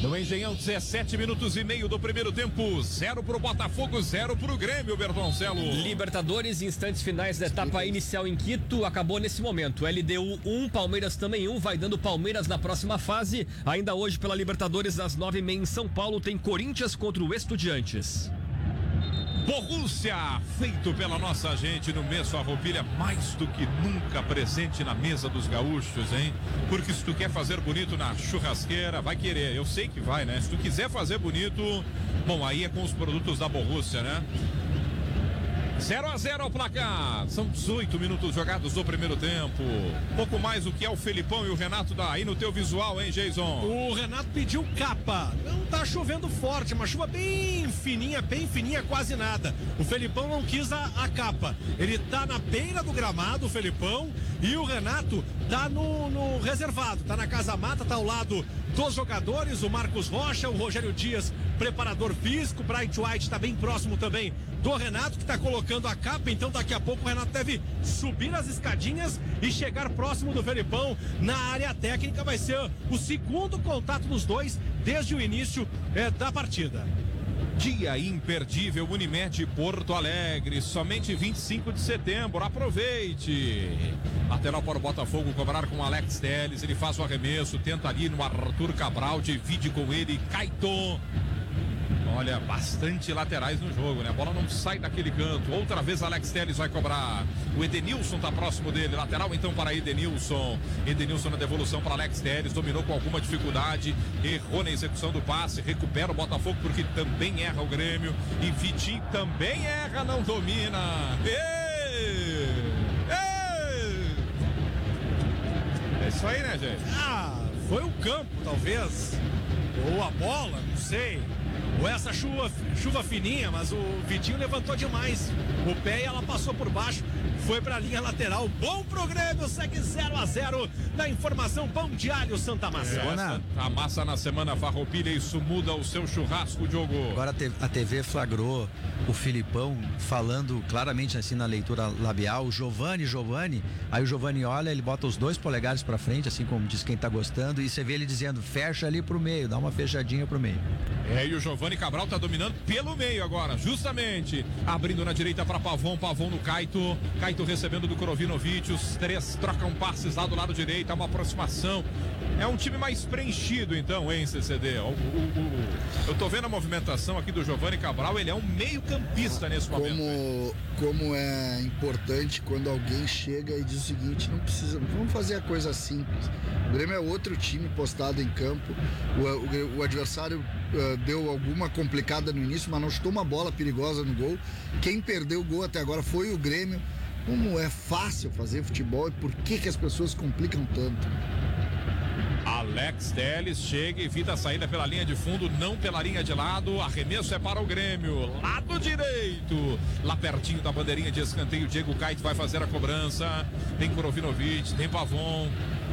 No Engenhão, 17 minutos e meio do primeiro tempo. 0 pro Botafogo, 0 pro Grêmio, Bertoncelo. Libertadores, instantes finais da etapa inicial em Quito, acabou nesse momento. LDU 1, Palmeiras também 1, vai dando Palmeiras na próxima fase. Ainda hoje pela Libertadores, às 9h30 em São Paulo, tem Corinthians contra o Estudiantes. Borussia, feito pela nossa gente no mês Farroupilha, mais do que nunca presente na mesa dos gaúchos, hein? Porque se tu quer fazer bonito na churrasqueira, vai querer, eu sei que vai, né? Se tu quiser fazer bonito, bom, aí é com os produtos da Borussia, né? 0-0 ao placar. São 18 minutos jogados do primeiro tempo. Pouco mais o que é o Felipão e o Renato aí no teu visual, hein, Jason? O Renato pediu capa. Não tá chovendo forte, uma chuva bem fininha, quase nada. O Felipão não quis a capa. Ele tá na beira do gramado, o Felipão, e o Renato tá no reservado, tá na casa mata, tá ao lado dos jogadores, o Marcos Rocha, o Rogério Dias, preparador físico, o Bright White tá bem próximo também do Renato, que tá colocando a capa, então daqui a pouco o Renato deve subir as escadinhas e chegar próximo do Felipão na área técnica. Vai ser o segundo contato dos dois desde o início da partida. Dia imperdível, Unimed Porto Alegre, somente 25 de setembro, aproveite. Lateral para o Botafogo cobrar com o Alex Telles, ele faz o arremesso, tenta ali no Arthur Cabral, divide com ele, Caetô. Olha, bastante laterais no jogo, né? A bola não sai daquele canto. Outra vez Alex Telles vai cobrar. O Edenilson tá próximo dele. Lateral então para Edenilson. Edenilson na devolução para Alex Telles. Dominou com alguma dificuldade. Errou na execução do passe. Recupera o Botafogo porque também erra o Grêmio. E Vitinho também erra, não domina. Ei! É isso aí, né, gente? Foi o campo, talvez. Ou a bola, não sei. Ou essa chuva fininha, mas o Vitinho levantou demais o pé e ela passou por baixo, foi pra linha lateral. Bom pro Grêmio, segue 0-0 na informação Pão de Alho Santa Massa. A massa na semana Farroupilha, isso muda o seu churrasco, Diogo. Agora a TV flagrou o Filipão falando claramente assim na leitura labial, Giovani, aí o Giovani olha, ele bota os 2 polegares pra frente, assim como diz quem tá gostando, e você vê ele dizendo, fecha ali pro meio, dá uma fechadinha pro meio. E o Giovani Cabral tá dominando pelo meio agora, justamente, abrindo na direita para Pavon no Caetô recebendo do Korovinovic, os 3 trocam passes lá do lado direito, uma aproximação, é um time mais preenchido então, hein, CCD? Eu tô vendo a movimentação aqui do Giovani Cabral, ele é um meio campista nesse momento. Como é importante quando alguém chega e diz o seguinte, não precisa, vamos fazer a coisa simples. O Grêmio é outro time postado em campo, o adversário deu alguma complicada no início, mas não chutou uma bola perigosa no gol. Quem perdeu o gol até agora foi o Grêmio. Como é fácil fazer futebol e por que as pessoas complicam tanto? Alex Telles chega e evita a saída pela linha de fundo, não pela linha de lado. Arremesso é para o Grêmio, lado direito, lá pertinho da bandeirinha de escanteio. Diego Caetô vai fazer a cobrança. Tem Korovinovic, tem Pavon.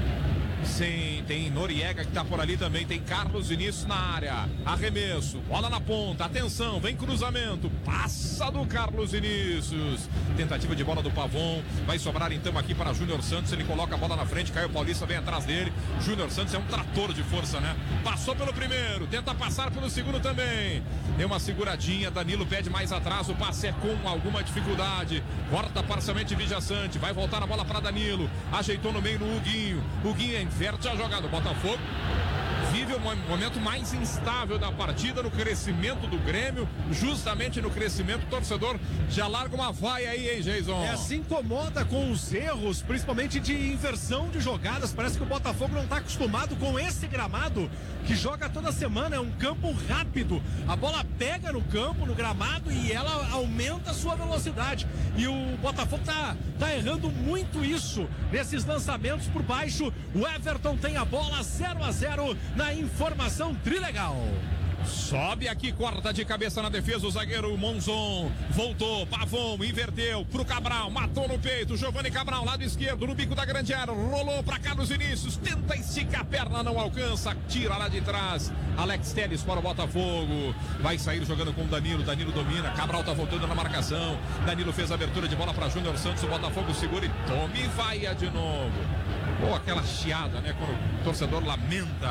Sim, tem Noriega que tá por ali também, tem Carlos Vinícius na área, arremesso, bola na ponta, atenção, vem cruzamento, passa do Carlos Vinícius, tentativa de bola do Pavon, vai sobrar então aqui para Júnior Santos, ele coloca a bola na frente, Caio Paulista vem atrás dele, Júnior Santos é um trator de força, né? Passou pelo primeiro, tenta passar pelo segundo também, deu uma seguradinha, Danilo pede mais atrás, o passe é com alguma dificuldade, corta parcialmente Vijaçante, vai voltar a bola para Danilo, ajeitou no meio no Huguinho inverte a jogada, o Botafogo vive o momento mais instável da partida, no crescimento do Grêmio, justamente no crescimento, o torcedor já larga uma vaia aí, hein, Jason? Se incomoda com os erros, principalmente de inversão de jogadas, parece que o Botafogo não está acostumado com esse gramado, que joga toda semana, é um campo rápido, a bola pega no campo, no gramado, e ela aumenta a sua velocidade, e o Botafogo tá errando muito isso, nesses lançamentos por baixo. O Everton tem a bola, 0-0 na informação Trilegal. Sobe aqui, corta de cabeça na defesa o zagueiro Monzon, voltou, Pavon, inverteu pro Cabral, matou no peito, Giovani Cabral, lado esquerdo, no bico da grande área, rolou pra Carlos Vinícius, tenta esticar a perna, não alcança, tira lá de trás, Alex Telles para o Botafogo, vai sair jogando com o Danilo domina, Cabral tá voltando na marcação, Danilo fez a abertura de bola pra Júnior Santos, o Botafogo segura e tome vaia de novo. Pô, aquela chiada, né, quando o torcedor lamenta